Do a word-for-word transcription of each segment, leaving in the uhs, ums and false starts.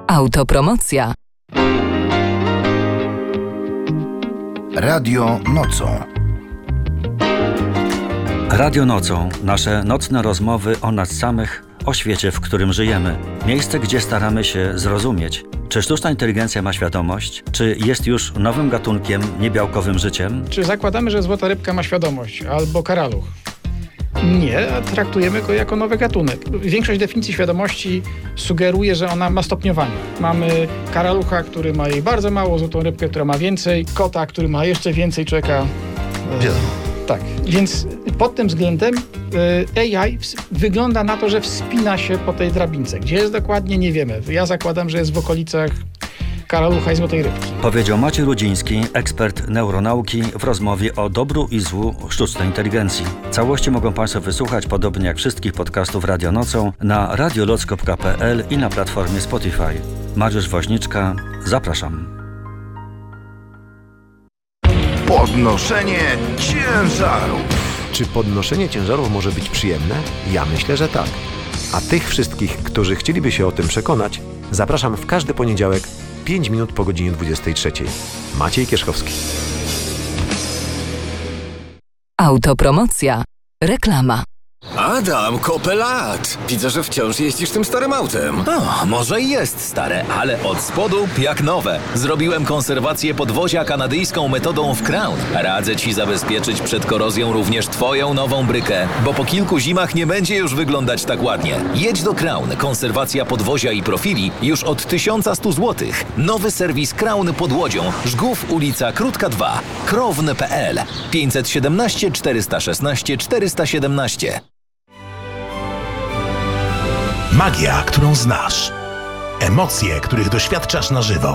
Autopromocja. Radio nocą. Radio nocą. Nasze nocne rozmowy o nas samych, o świecie, w którym żyjemy. Miejsce, gdzie staramy się zrozumieć, czy sztuczna inteligencja ma świadomość, czy jest już nowym gatunkiem, niebiałkowym życiem. Czy zakładamy, że złota rybka ma świadomość, albo karaluch? Nie, a traktujemy go jako nowy gatunek. Większość definicji świadomości sugeruje, że ona ma stopniowanie. Mamy karalucha, który ma jej bardzo mało, złotą rybkę, która ma więcej, kota, który ma jeszcze więcej, człowieka... Wiadomo. Tak, więc pod tym względem A I wygląda na to, że wspina się po tej drabince. Gdzie jest dokładnie, nie wiemy. Ja zakładam, że jest w okolicach karalucha i złotej rybki. Powiedział Maciej Rudziński, ekspert neuronauki, w rozmowie o dobru i złu sztucznej inteligencji. Całości mogą Państwo wysłuchać, podobnie jak wszystkich podcastów Radio Nocą, na radioloc kropka p l i na platformie Spotify. Mariusz Woźniczka, zapraszam. Podnoszenie ciężarów. Czy podnoszenie ciężarów może być przyjemne? Ja myślę, że tak. A tych wszystkich, którzy chcieliby się o tym przekonać, zapraszam w każdy poniedziałek, pięć minut po godzinie dwudziestej trzeciej. Maciej Kierzchowski. Autopromocja. Reklama. Adam, kopę lat! Widzę, że wciąż jeździsz tym starym autem. O, może i jest stare, ale od spodu jak nowe. Zrobiłem konserwację podwozia kanadyjską metodą w Crown. Radzę Ci zabezpieczyć przed korozją również Twoją nową brykę, bo po kilku zimach nie będzie już wyglądać tak ładnie. Jedź do Crown. Konserwacja podwozia i profili już od tysiąc sto złotych. Nowy serwis Crown pod Łodzią. Żgów, ulica Krótka dwa. Krown kropka p l. pięćset siedemnaście czterysta szesnaście czterysta siedemnaście. Magia, którą znasz. Emocje, których doświadczasz na żywo.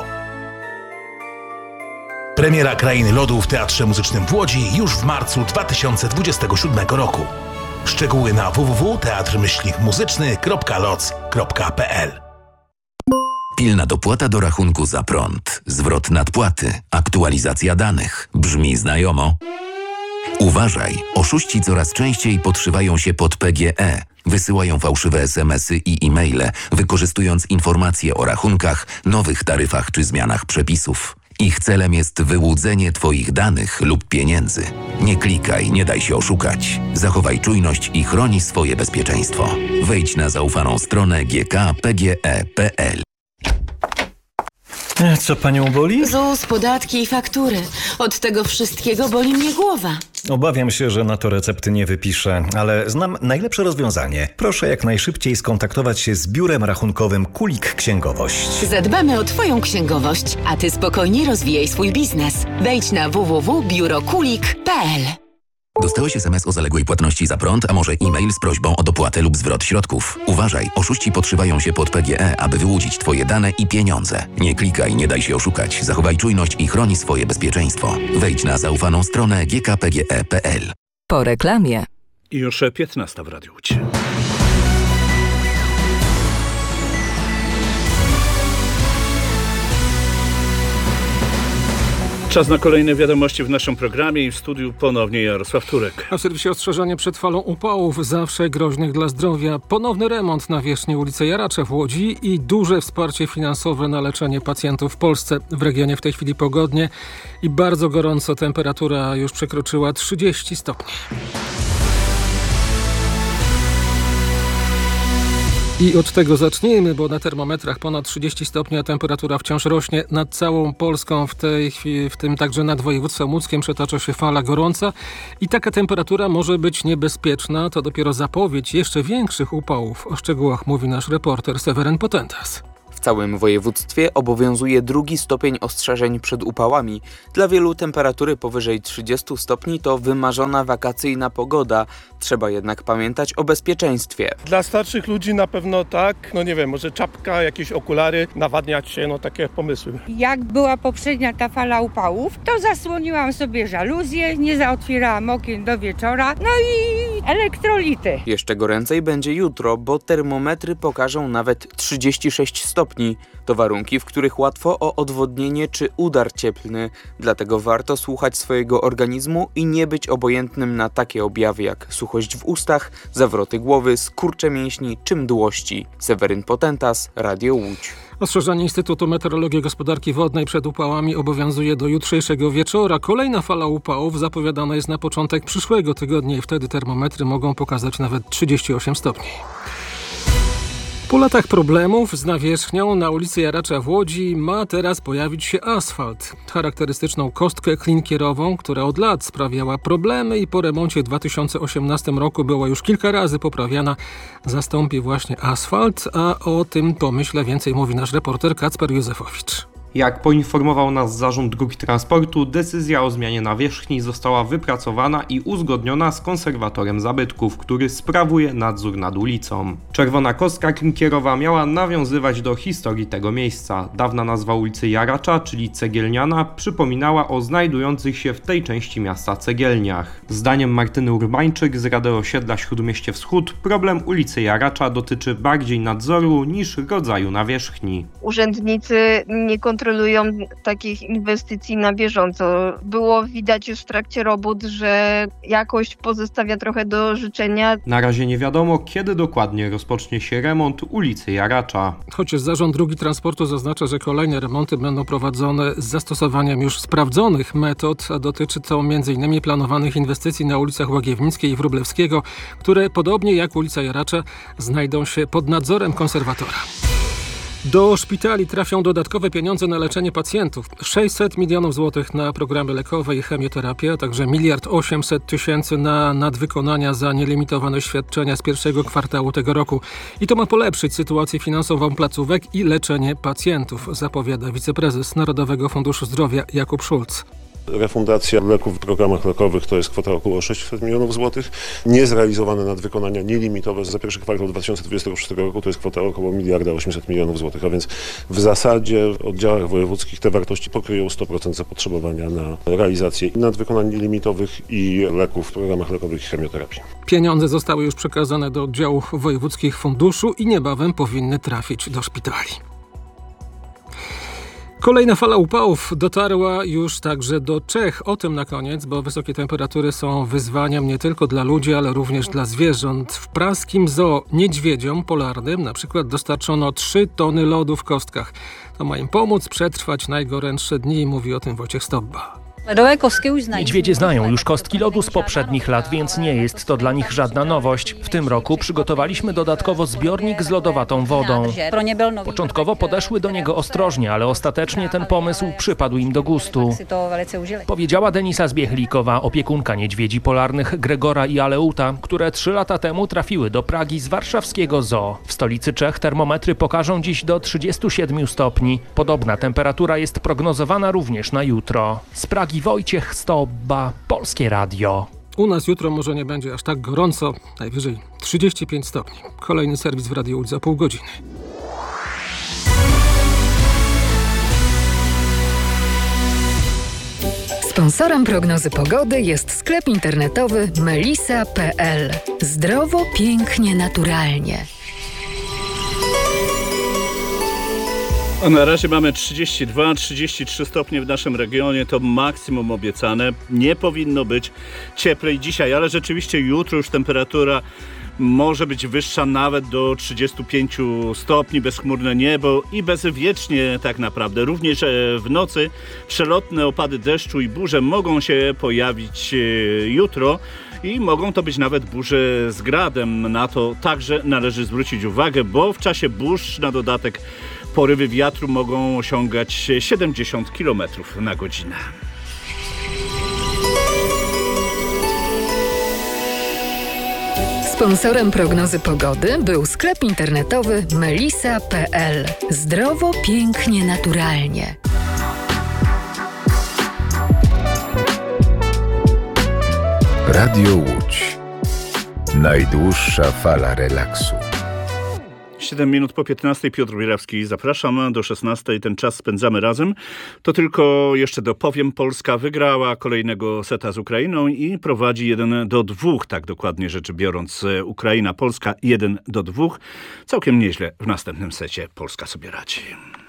Premiera Krainy Lodu w Teatrze Muzycznym w Łodzi już w marcu dwa tysiące dwudziestego siódmego roku. Szczegóły na w w w kropka teatr muzyczny kropka loc kropka p l. Pilna dopłata do rachunku za prąd, zwrot nadpłaty, aktualizacja danych. Brzmi znajomo? Uważaj, oszuści coraz częściej podszywają się pod P G E. Wysyłają fałszywe es em esy i e-maile, wykorzystując informacje o rachunkach, nowych taryfach czy zmianach przepisów. Ich celem jest wyłudzenie Twoich danych lub pieniędzy. Nie klikaj, nie daj się oszukać. Zachowaj czujność i chroni swoje bezpieczeństwo. Wejdź na zaufaną stronę g k p g e kropka p l. Co panią boli? Z U S, podatki i faktury. Od tego wszystkiego boli mnie głowa. Obawiam się, że na to recepty nie wypiszę, ale znam najlepsze rozwiązanie. Proszę jak najszybciej skontaktować się z biurem rachunkowym Kulik Księgowość. Zadbamy o Twoją księgowość, a Ty spokojnie rozwijaj swój biznes. Wejdź na w w w kropka biuro kulik kropka p l. Dostałeś es em es o zaległej płatności za prąd, a może e-mail z prośbą o dopłatę lub zwrot środków. Uważaj, oszuści podszywają się pod P G E, aby wyłudzić Twoje dane i pieniądze. Nie klikaj, nie daj się oszukać. Zachowaj czujność i chroni swoje bezpieczeństwo. Wejdź na zaufaną stronę g k p g e kropka p l. Po reklamie. Już piętnasta w Radiu Łódź. Czas na kolejne wiadomości w naszym programie i w studiu ponownie Jarosław Turek. A w serwisie ostrzeżenie przed falą upałów, zawsze groźnych dla zdrowia, ponowny remont nawierzchni ulicy Jaracza w Łodzi i duże wsparcie finansowe na leczenie pacjentów w Polsce. W regionie w tej chwili pogodnie i bardzo gorąco, temperatura już przekroczyła trzydzieści stopni. I od tego zacznijmy, bo na termometrach ponad trzydzieści stopni, a temperatura wciąż rośnie. Nad całą Polską w tej chwili, w tym także nad województwem łódzkim, przetacza się fala gorąca i taka temperatura może być niebezpieczna. To dopiero zapowiedź jeszcze większych upałów. O szczegółach mówi nasz reporter Seweryn Potentas. W całym województwie obowiązuje drugi stopień ostrzeżeń przed upałami. Dla wielu temperatury powyżej trzydziestu stopni to wymarzona wakacyjna pogoda. Trzeba jednak pamiętać o bezpieczeństwie. Dla starszych ludzi na pewno tak, no nie wiem, może czapka, jakieś okulary, nawadniać się, no takie pomysły. Jak była poprzednia ta fala upałów, to zasłoniłam sobie żaluzję, nie zaotwierałam okien do wieczora, no i elektrolity. Jeszcze goręcej będzie jutro, bo termometry pokażą nawet trzydzieści sześć stopni. stopni. To warunki, w których łatwo o odwodnienie czy udar cieplny. Dlatego warto słuchać swojego organizmu i nie być obojętnym na takie objawy jak suchość w ustach, zawroty głowy, skurcze mięśni czy mdłości. Seweryn Potentas, Radio Łódź. Ostrzeżenie Instytutu Meteorologii i Gospodarki Wodnej przed upałami obowiązuje do jutrzejszego wieczora. Kolejna fala upałów zapowiadana jest na początek przyszłego tygodnia i wtedy termometry mogą pokazać nawet trzydzieści osiem stopni. Po latach problemów z nawierzchnią na ulicy Jaracza w Łodzi ma teraz pojawić się asfalt. Charakterystyczną kostkę klinkierową, która od lat sprawiała problemy i po remoncie w dwa tysiące osiemnastym roku była już kilka razy poprawiana, zastąpi właśnie asfalt, a o tym pomyśle więcej mówi nasz reporter Kacper Józefowicz. Jak poinformował nas Zarząd Dróg Transportu, decyzja o zmianie nawierzchni została wypracowana i uzgodniona z konserwatorem zabytków, który sprawuje nadzór nad ulicą. Czerwona kostka klinkierowa miała nawiązywać do historii tego miejsca. Dawna nazwa ulicy Jaracza, czyli Cegielniana, przypominała o znajdujących się w tej części miasta cegielniach. Zdaniem Martyny Urbańczyk z Rady Osiedla Śródmieście Wschód, problem ulicy Jaracza dotyczy bardziej nadzoru niż rodzaju nawierzchni. Urzędnicy nie kontrolują kontrolują takich inwestycji na bieżąco. Było widać już w trakcie robót, że jakość pozostawia trochę do życzenia. Na razie nie wiadomo, kiedy dokładnie rozpocznie się remont ulicy Jaracza. Chociaż Zarząd Dróg Transportu zaznacza, że kolejne remonty będą prowadzone z zastosowaniem już sprawdzonych metod, a dotyczy to między innymi planowanych inwestycji na ulicach Łagiewnickiej i Wróblewskiego, które podobnie jak ulica Jaracza znajdą się pod nadzorem konserwatora. Do szpitali trafią dodatkowe pieniądze na leczenie pacjentów. sześćset milionów złotych na programy lekowe i chemioterapię, a także miliard osiemset tysięcy na nadwykonania za nielimitowane świadczenia z pierwszego kwartału tego roku. I to ma polepszyć sytuację finansową placówek i leczenie pacjentów, zapowiada wiceprezes Narodowego Funduszu Zdrowia Jakub Szulc. Refundacja leków w programach lekowych to jest kwota około sześćset milionów złotych. Niezrealizowane nadwykonania nielimitowe za pierwszy kwartał dwa tysiące dwudziestego szóstego roku to jest kwota około miliarda osiemset milionów złotych, a więc w zasadzie w oddziałach wojewódzkich te wartości pokryją sto procent zapotrzebowania na realizację nadwykonań nielimitowych i leków w programach lekowych i chemioterapii. Pieniądze zostały już przekazane do oddziałów wojewódzkich funduszu i niebawem powinny trafić do szpitali. Kolejna fala upałów dotarła już także do Czech. O tym na koniec, bo wysokie temperatury są wyzwaniem nie tylko dla ludzi, ale również dla zwierząt. W praskim zoo niedźwiedziom polarnym na przykład dostarczono trzy tony lodu w kostkach. To ma im pomóc przetrwać najgorętsze dni, mówi o tym Wojciech Stobba. Niedźwiedzie znają już kostki lodu z poprzednich lat, więc nie jest to dla nich żadna nowość. W tym roku przygotowaliśmy dodatkowo zbiornik z lodowatą wodą. Początkowo podeszły do niego ostrożnie, ale ostatecznie ten pomysł przypadł im do gustu. Powiedziała Denisa Zbiechlikowa, opiekunka niedźwiedzi polarnych Gregora i Aleuta, które trzy lata temu trafiły do Pragi z warszawskiego zoo. W stolicy Czech termometry pokażą dziś do trzydziestu siedmiu stopni. Podobna temperatura jest prognozowana również na jutro. Z Pragi Wojciech Stobba, Polskie Radio. U nas jutro może nie będzie aż tak gorąco, najwyżej trzydzieści pięć stopni. Kolejny serwis w Radiu Łódź za pół godziny. Sponsorem prognozy pogody jest sklep internetowy melisa kropka pe el. Zdrowo, pięknie, naturalnie. A na razie mamy trzydzieści dwa trzydzieści trzy stopnie w naszym regionie, to maksimum obiecane. Nie powinno być cieplej dzisiaj, ale rzeczywiście jutro już temperatura może być wyższa nawet do trzydziestu pięciu stopni, bezchmurne niebo i bezwiecznie tak naprawdę. Również w nocy przelotne opady deszczu i burze mogą się pojawić jutro i mogą to być nawet burze z gradem. Na to także należy zwrócić uwagę, bo w czasie burz na dodatek porywy wiatru mogą osiągać siedemdziesiąt kilometrów na godzinę. Sponsorem prognozy pogody był sklep internetowy melisa kropka pe el. Zdrowo, pięknie, naturalnie. Radio Łódź. Najdłuższa fala relaksu. siedem minut po piętnastej. Piotr Bierawski, zapraszam do szesnastej. Ten czas spędzamy razem. To tylko jeszcze dopowiem. Polska wygrała kolejnego seta z Ukrainą i prowadzi jeden do dwóch, tak dokładnie rzeczy biorąc. Ukraina, Polska jeden do dwóch. Całkiem nieźle w następnym secie Polska sobie radzi.